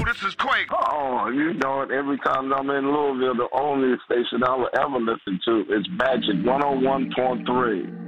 this is Quake. Oh, you know it. Every time I'm in Louisville, the only station I will ever listen to is Magic 101.3.